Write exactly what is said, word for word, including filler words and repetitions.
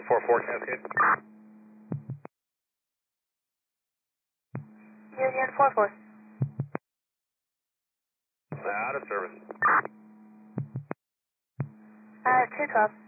four four Cascade. Union four four. Out of service. Uh, two twelve.